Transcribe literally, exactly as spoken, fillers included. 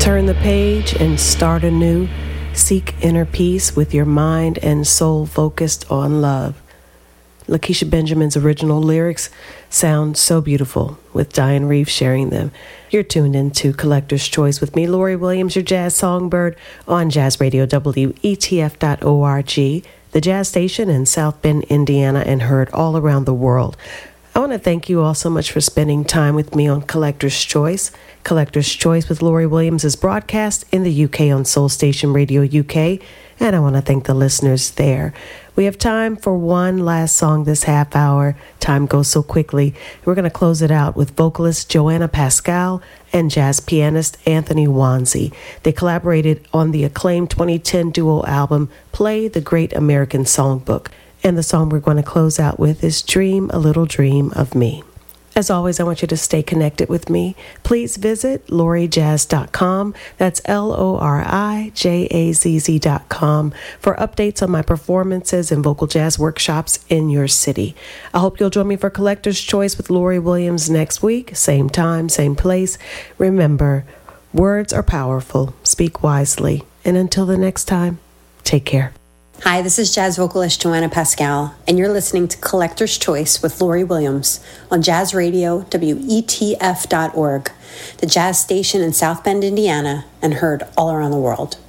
Turn the page and start anew. Seek inner peace with your mind and soul focused on love. Lakeisha Benjamin's original lyrics sound so beautiful, with Diane Reeves sharing them. You're tuned into Collector's Choice with me, Lori Williams, your jazz songbird, on Jazz Radio W E T F dot org, the jazz station in South Bend, Indiana, and heard all around the world. I want to thank you all so much for spending time with me on Collector's Choice. Collector's Choice with Lori Williams is broadcast in the U K on Soul Station Radio U K, and I want to thank the listeners there. We have time for one last song this half hour. Time goes so quickly. We're going to close it out with vocalist Joanna Pascal and jazz pianist Anthony Wanzi. They collaborated on the acclaimed twenty ten duo album, Play the Great American Songbook. And the song we're going to close out with is Dream a Little Dream of Me. As always, I want you to stay connected with me. Please visit lori jazz dot com. That's L O R I J A Z Z dot com for updates on my performances and vocal jazz workshops in your city. I hope you'll join me for Collector's Choice with Lori Williams next week. Same time, same place. Remember, words are powerful. Speak wisely. And until the next time, take care. Hi, this is jazz vocalist Joanna Pascal, and you're listening to Collector's Choice with Lori Williams on Jazz Radio W E T F dot org, the jazz station in South Bend, Indiana, and heard all around the world.